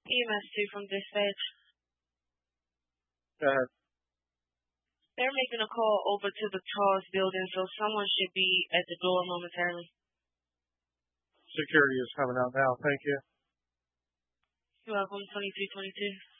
EMS 2 from dispatch. Go ahead. They're making a call over to the Charles building, so someone should be at the door momentarily. Security is coming out now. Thank you. You're welcome, 2222.